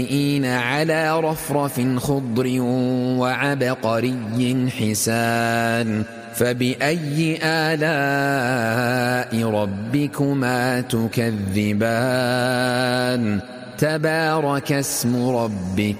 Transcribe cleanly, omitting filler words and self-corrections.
على رفرف خضر وعبقري حسان فبأي آلاء ربكما تكذبان تبارك اسم ربك